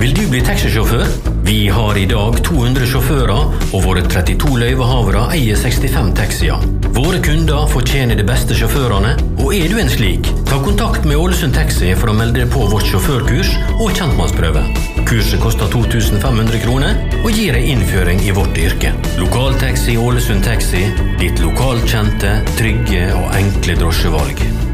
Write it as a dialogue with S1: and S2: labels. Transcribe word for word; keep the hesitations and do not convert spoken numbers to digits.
S1: Vil du bli taxisjåfør? Vi har i dag to hundre sjåfører, og våre trettito løyvehavere eier sekstifem taxier. Våre kunder fortjener de beste sjåførene, og er du en slik, ta kontakt med Ålesund Taxi for å melde deg på vårt sjåførkurs og kjentmannsprøve. Kurset koster to tusen fem hundre kroner og gir deg innføring i vårt yrke. Lokaltaxi Ålesund Taxi, ditt lokalkjente, trygge og enkle drosjevalg.